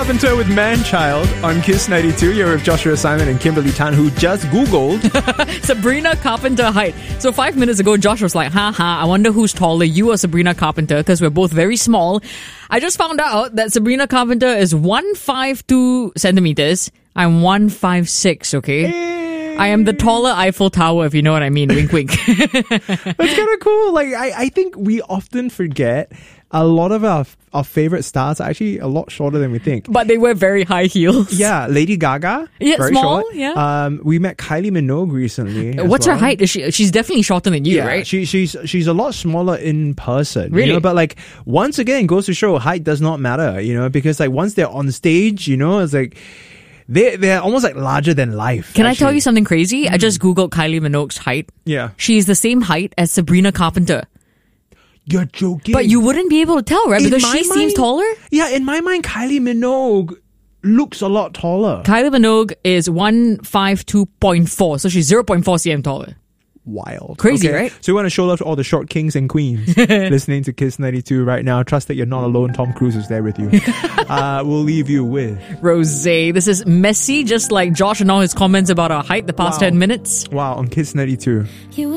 Carpenter with Man-Child on Kiss 92. You're with Joshua Simon and Kimberly Tan, who just Googled Sabrina Carpenter height. So 5 minutes ago, Josh was like, I wonder who's taller, you or Sabrina Carpenter, because we're both very small. I just found out that Sabrina Carpenter is 152 centimeters. I'm 156, okay? I am the taller Eiffel Tower, if you know what I mean. Wink, wink. That's kind of cool. Like, I think we often forget a lot of our favorite stars are actually a lot shorter than we think. But they wear very high heels. Yeah, Lady Gaga. Yeah, very small, short. yeah. We met Kylie Minogue recently. What's her height? She's definitely shorter than you, Yeah, right? she's a lot smaller in person. Really? You know? But like, once again, goes to show height does not matter, you know, because like once they're on stage, you know, it's like they're almost like larger than life. Can I tell you something crazy? I just Googled Kylie Minogue's height. Yeah. She's the same height as Sabrina Carpenter. You're joking. But you wouldn't be able to tell, right? Because she seems taller. Yeah, in my mind, Kylie Minogue looks a lot taller. Kylie Minogue is 152.4, so she's 0.4 cm taller. Wild. Crazy, Okay. right? So we want to show love to all the short kings and queens listening to Kiss 92 right now. Trust that you're not alone. Tom Cruise is there with you. We'll leave you with Rosé. This is messy, just like Josh and all his comments about our height the past 10 minutes. Wow, on Kiss 92.